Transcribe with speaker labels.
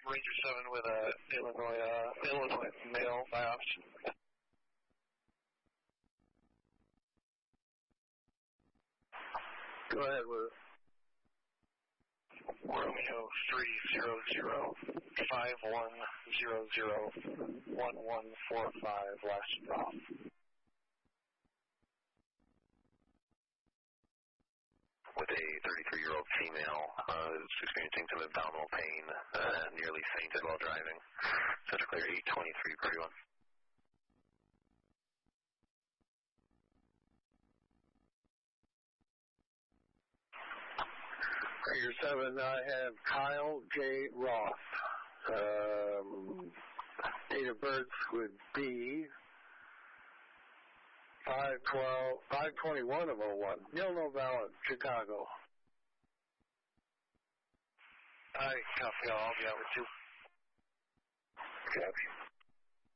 Speaker 1: Ranger 7 with Illinois male biopsy.
Speaker 2: Go ahead with it.
Speaker 1: Romeo 300-5100-1145, last stop.
Speaker 3: With a 33-year-old female experiencing some abdominal pain, nearly fainted while driving. Central clear 823 per 1.
Speaker 2: Ranger 7, I have Kyle J. Roth. Date of birth would be 5/21 of 01. Nil valid, Chicago.
Speaker 1: I copy all. I'll be out with you.
Speaker 2: Copy.